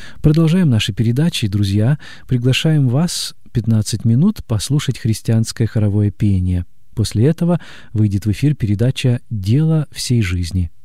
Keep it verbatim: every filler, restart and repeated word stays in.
Продолжаем наши передачи, друзья. Приглашаем вас пятнадцать минут послушать христианское хоровое пение. После этого выйдет в эфир передача «Дело всей жизни».